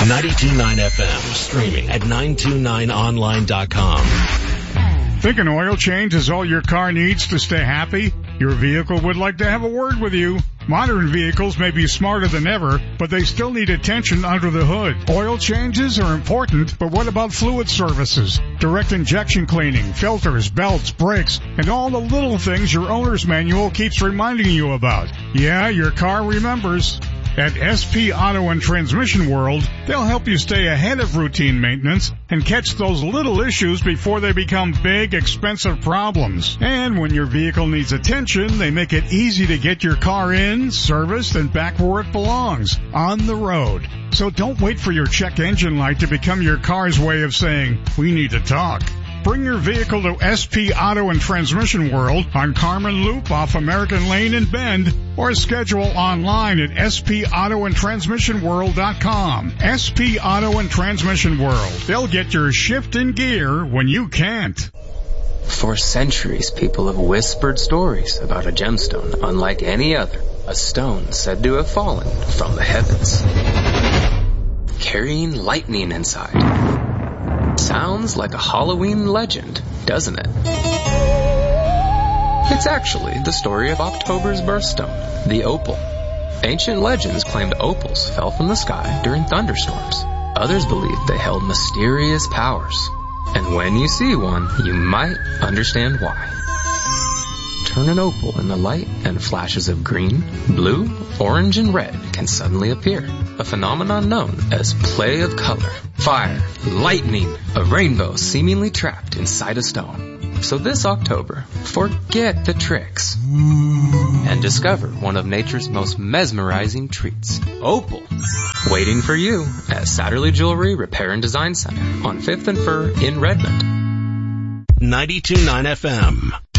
92.9 FM, streaming at 929online.com. Think an oil change is all your car needs to stay happy? Your vehicle would like to have a word with you. Modern vehicles may be smarter than ever, but they still need attention under the hood. Oil changes are important, but what about fluid services? Direct injection cleaning, filters, belts, brakes, and all the little things your owner's manual keeps reminding you about. Yeah, your car remembers. At SP Auto and Transmission World, they'll help you stay ahead of routine maintenance and catch those little issues before they become big, expensive problems. And when your vehicle needs attention, they make it easy to get your car in, serviced, and back where it belongs, on the road. So don't wait for your check engine light to become your car's way of saying, we need to talk. Bring your vehicle to SP Auto and Transmission World on Carmen Loop off American Lane in Bend, or schedule online at spautoandtransmissionworld.com. SP Auto and Transmission World. They'll get your shift in gear when you can't. For centuries, people have whispered stories about a gemstone unlike any other, a stone said to have fallen from the heavens, carrying lightning inside. Sounds like a Halloween legend, doesn't it? It's actually the story of October's birthstone, the opal. Ancient legends claimed opals fell from the sky during thunderstorms. Others believed they held mysterious powers. And when you see one, you might understand why. Turn an opal in the light and flashes of green, blue, orange, and red can suddenly appear. A phenomenon known as play of color. Fire, lightning, a rainbow seemingly trapped inside a stone. So this October, forget the tricks and discover one of nature's most mesmerizing treats, opal. Waiting for you at Satterley Jewelry Repair and Design Center on 5th and Fir in Redmond. 92.9 FM.